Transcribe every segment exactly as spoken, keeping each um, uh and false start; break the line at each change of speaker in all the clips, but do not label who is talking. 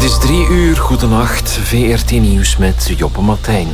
Het is drie uur, goedenacht, V R T Nieuws met Joppe Martijn.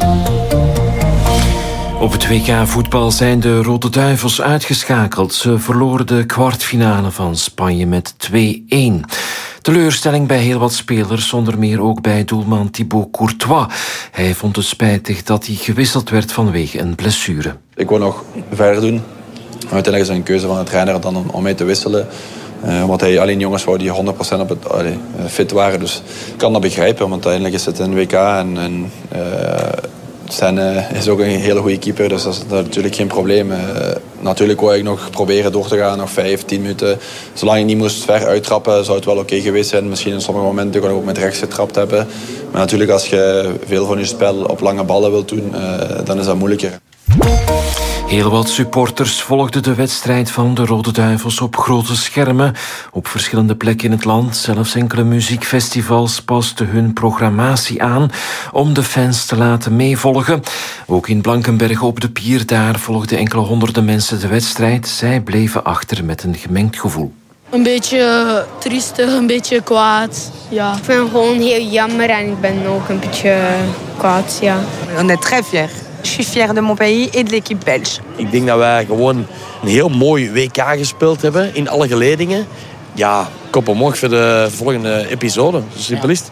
Op het W K voetbal zijn de Rode Duivels uitgeschakeld. Ze verloren de kwartfinale van Spanje met twee-een. Teleurstelling bij heel wat spelers, zonder meer ook bij doelman Thibaut Courtois. Hij vond het spijtig dat hij gewisseld werd vanwege een blessure.
Ik wil nog verder doen. Uiteindelijk is het een keuze van de trainer dan om, om mij te wisselen. Uh, omdat hij alleen jongens wou die honderd procent op het, allee, fit waren. Dus ik kan dat begrijpen, want uiteindelijk is het een W K. En, en uh, Sen uh, is ook een hele goede keeper, dus dat is natuurlijk geen probleem. Uh, natuurlijk wou ik nog proberen door te gaan, nog vijf, tien minuten. Zolang ik niet moest ver uittrappen, zou het wel oké geweest zijn. Misschien in sommige momenten kon ik ook met rechts getrapt hebben. Maar natuurlijk, als je veel van je spel op lange ballen wilt doen, uh, dan is dat moeilijker.
Heel wat supporters volgden de wedstrijd van de Rode Duivels op grote schermen. Op verschillende plekken in het land, zelfs enkele muziekfestivals pasten hun programmatie aan om de fans te laten meevolgen. Ook in Blankenberge op de Pier, daar volgden enkele honderden mensen de wedstrijd. Zij bleven achter met een gemengd gevoel.
Een beetje triestig, een beetje kwaad, ja.
Ik vind het gewoon heel jammer en ik ben ook een beetje kwaad, ja.
On est très fiers. Je suis fier de mon pays et de l'équipe belge.
Ik denk dat wij gewoon een heel mooi W K gespeeld hebben in alle geledingen. Ja, kop omhoog voor de volgende episode. Zo simpel is het.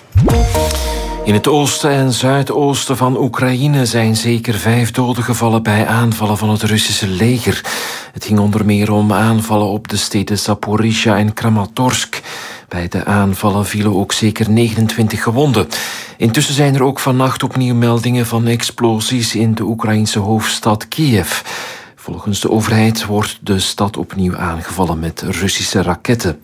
In het oosten en zuidoosten van Oekraïne zijn zeker vijf doden gevallen bij aanvallen van het Russische leger. Het ging onder meer om aanvallen op de steden Zaporizhia en Kramatorsk. Bij de aanvallen vielen ook zeker negenentwintig gewonden. Intussen zijn er ook vannacht opnieuw meldingen van explosies in de Oekraïnse hoofdstad Kiev. Volgens de overheid wordt de stad opnieuw aangevallen met Russische raketten.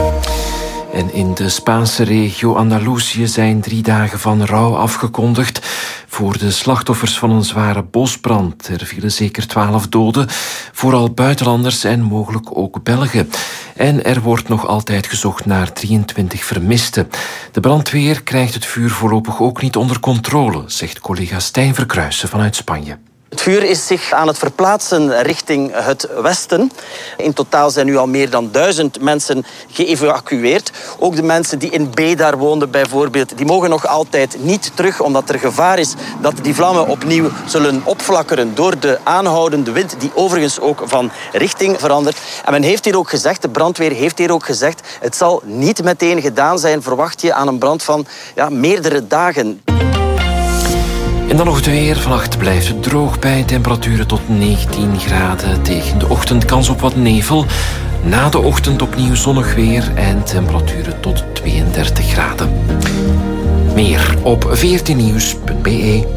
En in de Spaanse regio Andalusië zijn drie dagen van rouw afgekondigd voor de slachtoffers van een zware bosbrand. Er vielen zeker twaalf doden, vooral buitenlanders en mogelijk ook Belgen. En er wordt nog altijd gezocht naar drieëntwintig vermisten. De brandweer krijgt het vuur voorlopig ook niet onder controle, zegt collega Stijn Verkruijsen vanuit Spanje.
Het vuur is zich aan het verplaatsen richting het westen. In totaal zijn nu al meer dan duizend mensen geëvacueerd. Ook de mensen die in Bédar woonden bijvoorbeeld, die mogen nog altijd niet terug, omdat er gevaar is dat die vlammen opnieuw zullen opflakkeren door de aanhoudende wind, die overigens ook van richting verandert. En men heeft hier ook gezegd, de brandweer heeft hier ook gezegd, het zal niet meteen gedaan zijn, verwacht je aan een brand van ja, meerdere dagen.
En dan nog het weer. Vannacht blijft het droog bij temperaturen tot negentien graden. Tegen de ochtend kans op wat nevel. Na de ochtend opnieuw zonnig weer en temperaturen tot tweeëndertig graden. Meer op v r t nieuws punt b e.